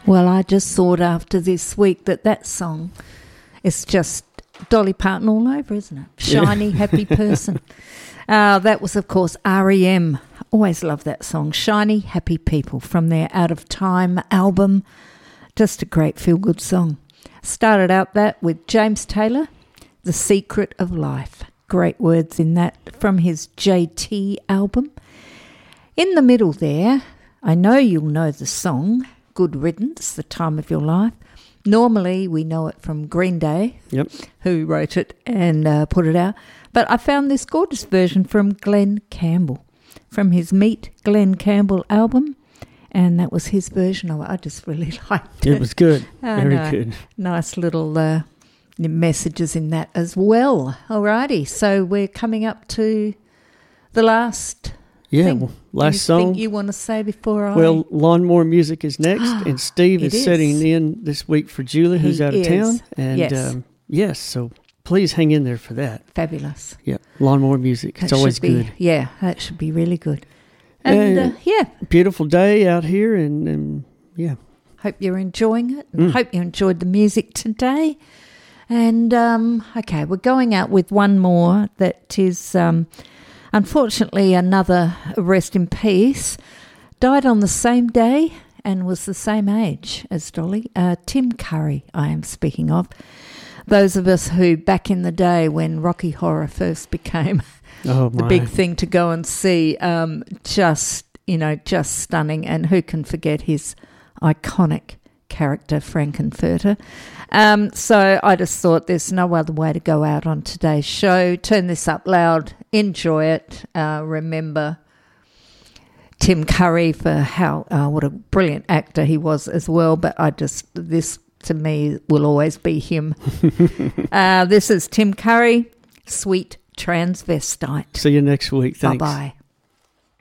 Well, I just thought after this week that song is just Dolly Parton all over, isn't it? Shiny, happy person. That was, of course, R.E.M. Always love that song, Shiny, Happy People, from their Out of Time album. Just a great feel-good song. Started out that with James Taylor, The Secret of Life. Great words in that from his JT album. In the middle there, I know you'll know the song, Good Riddance, The Time of Your Life. Normally, we know it from Green Day, who wrote it and put it out. But I found this gorgeous version from Glenn Campbell, from his Meet Glenn Campbell album, and that was his version of it. I just really liked it. It was good, very good. Nice little messages in that as well. Alrighty, so we're coming up to the last... last song. Anything you want to say before I... Well, Lawnmower Music is next, and Steve is sitting in this week for Julie, who's out of town. And yes, so please hang in there for that. Fabulous. Yeah, Lawnmower Music. It's always good. Yeah, that should be really good. And beautiful day out here, and hope you're enjoying it. And hope you enjoyed the music today. And okay, we're going out with one more that is... unfortunately, another rest in peace, died on the same day and was the same age as Dolly. Tim Curry, I am speaking of. Those of us who, back in the day when Rocky Horror first became the big thing to go and see, just stunning. And who can forget his iconic character, Frankenfurter. So I just thought there's no other way to go out on today's show. Turn this up loud, enjoy it. Remember Tim Curry for how what a brilliant actor he was as well. But this to me will always be him. This is Tim Curry, Sweet Transvestite. See you next week. Thanks. Bye-bye.